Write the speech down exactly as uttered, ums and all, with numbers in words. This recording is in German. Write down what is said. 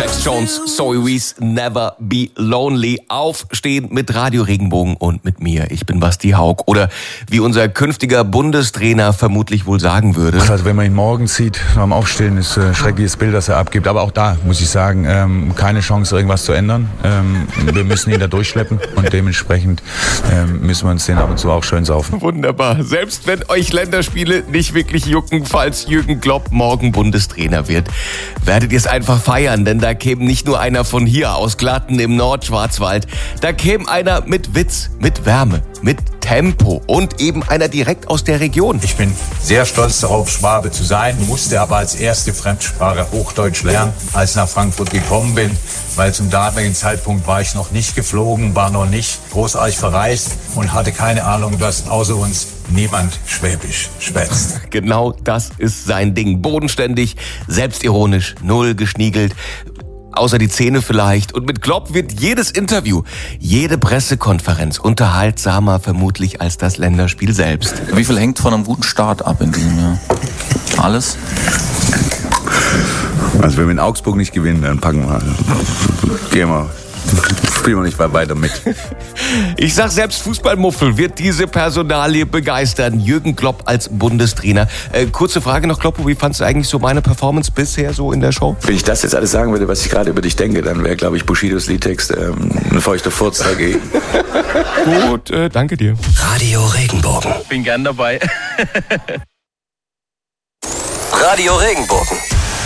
Jax Jones, Zoe Wees, Never Be Lonely. Aufstehen mit Radio Regenbogen und mit mir. Ich bin Basti Haug. Oder wie unser künftiger Bundestrainer vermutlich wohl sagen würde. Also wenn man ihn morgens sieht, beim Aufstehen, ist ein schreckliches Bild, das er abgibt. Aber auch da muss ich sagen, ähm, keine Chance, irgendwas zu ändern. Ähm, wir müssen ihn da durchschleppen und dementsprechend ähm, müssen wir uns den ab und zu auch schön saufen. Wunderbar. Selbst wenn euch Länderspiele nicht wirklich jucken, falls Jürgen Klopp morgen Bundestrainer wird, werdet ihr es einfach feiern, denn da käme nicht nur einer von hier aus Glatten im Nordschwarzwald, da käme einer mit Witz, mit Wärme, mit Tempo und eben einer direkt aus der Region. Ich bin sehr stolz darauf, Schwabe zu sein, musste aber als erste Fremdsprache Hochdeutsch lernen, als ich nach Frankfurt gekommen bin, weil zum damaligen Zeitpunkt war ich noch nicht geflogen, war noch nicht großartig verreist und hatte keine Ahnung, dass außer uns niemand Schwäbisch schwätzt. Genau das ist sein Ding. Bodenständig, selbstironisch, null geschniegelt. Außer die Zähne vielleicht. Und mit Klopp wird jedes Interview, jede Pressekonferenz unterhaltsamer vermutlich als das Länderspiel selbst. Wie viel hängt von einem guten Start ab in diesem Jahr? Alles? Also wenn wir in Augsburg nicht gewinnen, dann packen wir, gehen wir, spielen wir nicht weiter mit. Ich sag, selbst Fußballmuffel wird diese Personalie begeistern. Jürgen Klopp als Bundestrainer. Äh, kurze Frage noch, Kloppo, wie fandst du eigentlich so meine Performance bisher so in der Show? Wenn ich das jetzt alles sagen würde, was ich gerade über dich denke, dann wäre, glaube ich, Bushidos Liedtext ähm, ein feuchter Furz dagegen. Gut, äh, danke dir. Radio Regenbogen. Bin gern dabei. Radio Regenbogen.